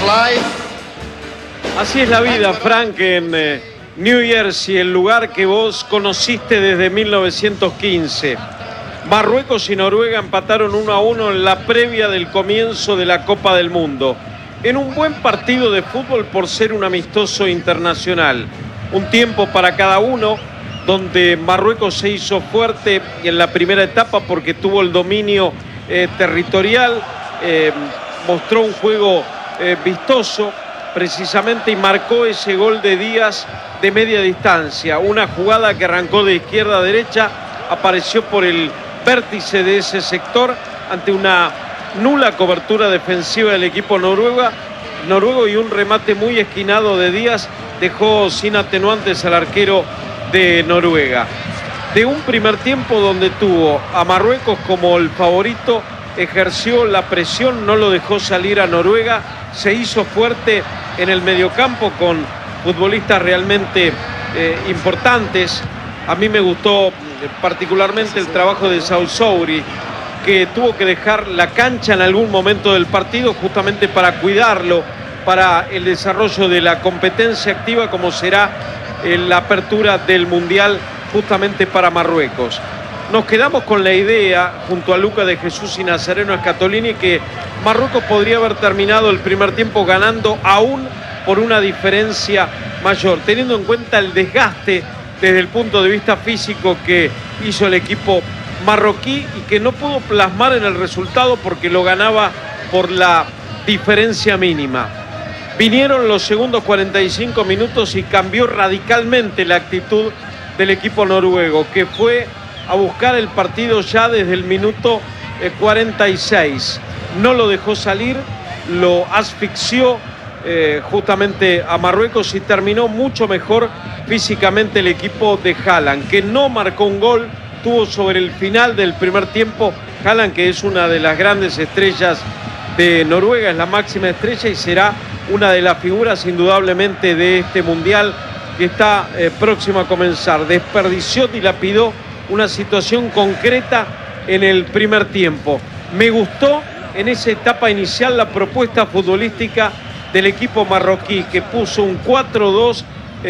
Así es la vida, Frank, en New Jersey, el lugar que vos conociste desde 1915. Marruecos y Noruega empataron 1-1 en la previa del comienzo de la Copa del Mundo. En un buen partido de fútbol por ser un amistoso internacional. Un tiempo para cada uno, donde Marruecos se hizo fuerte en la primera etapa porque tuvo el dominio territorial, mostró un juego vistoso precisamente y marcó ese gol de Díaz de media distancia. Una jugada que arrancó de izquierda a derecha, apareció por el vértice de ese sector ante una nula cobertura defensiva del equipo noruego y un remate muy esquinado de Díaz dejó sin atenuantes al arquero de Noruega. De un primer tiempo donde tuvo a Marruecos como el favorito, ejerció la presión, no lo dejó salir a Noruega, se hizo fuerte en el mediocampo con futbolistas realmente importantes. A mí me gustó particularmente el trabajo de Saouri, que tuvo que dejar la cancha en algún momento del partido justamente para cuidarlo, para el desarrollo de la competencia activa como será la apertura del Mundial justamente para Marruecos. Nos quedamos con la idea, junto a Luca de Jesús y Nazareno Scatolini, que Marruecos podría haber terminado el primer tiempo ganando aún por una diferencia mayor, teniendo en cuenta el desgaste desde el punto de vista físico que hizo el equipo marroquí y que no pudo plasmar en el resultado porque lo ganaba por la diferencia mínima. Vinieron los segundos 45 minutos y cambió radicalmente la actitud del equipo noruego, que fue a buscar el partido ya desde el minuto 46. No lo dejó salir, lo asfixió justamente a Marruecos y terminó mucho mejor físicamente el equipo de Haaland, que no marcó un gol, tuvo sobre el final del primer tiempo Haaland, que es una de las grandes estrellas de Noruega, es la máxima estrella y será una de las figuras indudablemente de este mundial que está próximo a comenzar. Desperdició, dilapidó una situación concreta en el primer tiempo. Me gustó en esa etapa inicial la propuesta futbolística del equipo marroquí, que puso un 4-2,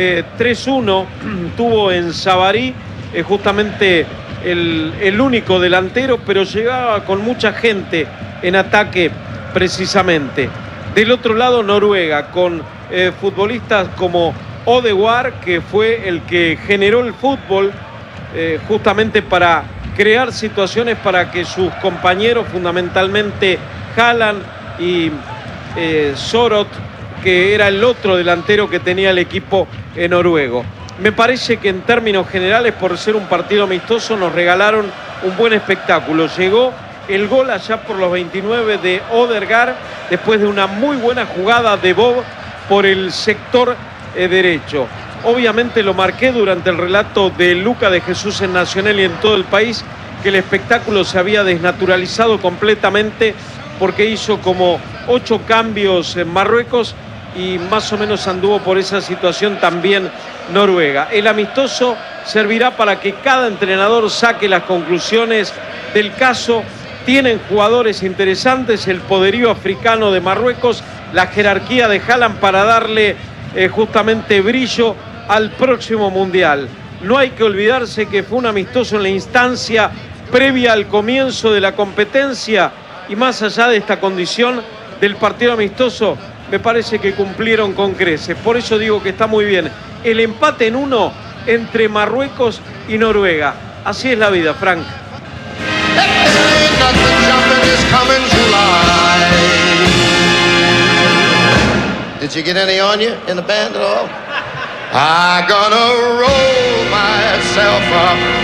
3-1, tuvo en Sabarí justamente el único delantero, pero llegaba con mucha gente en ataque precisamente. Del otro lado Noruega, con futbolistas como Odegaard, que fue el que generó el fútbol justamente para crear situaciones para que sus compañeros, fundamentalmente Haaland y Sorot, que era el otro delantero que tenía el equipo noruego. Me parece que en términos generales, por ser un partido amistoso, nos regalaron un buen espectáculo. Llegó el gol allá por los 29 de Odegaard, después de una muy buena jugada de Bob por el sector derecho. Obviamente lo marqué durante el relato de Luca de Jesús en Nacional y en todo el país, que el espectáculo se había desnaturalizado completamente porque hizo como 8 cambios en Marruecos y más o menos anduvo por esa situación también Noruega. El amistoso servirá para que cada entrenador saque las conclusiones del caso. Tienen jugadores interesantes, el poderío africano de Marruecos, la jerarquía de Haaland para darle justamente brillo al próximo Mundial. No hay que olvidarse que fue un amistoso en la instancia previa al comienzo de la competencia y más allá de esta condición del partido amistoso, me parece que cumplieron con creces. Por eso digo que está muy bien el empate en 1 entre Marruecos y Noruega. Así es la vida, Frank. Did you get any on you in the band at all? I'm gonna roll myself up